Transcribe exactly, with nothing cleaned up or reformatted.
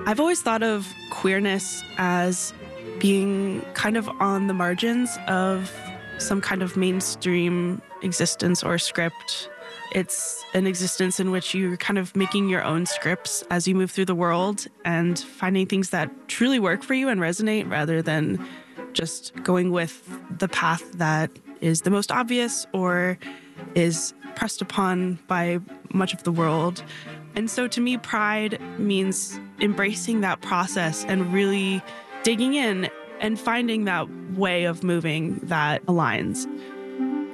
I've always thought of queerness as being kind of on the margins of some kind of mainstream existence or script. It's an existence in which you're kind of making your own scripts as you move through the world and finding things that truly work for you and resonate rather than just going with the path that is the most obvious or is pressed upon by much of the world. And so to me, pride means embracing that process and really digging in and finding that way of moving that aligns.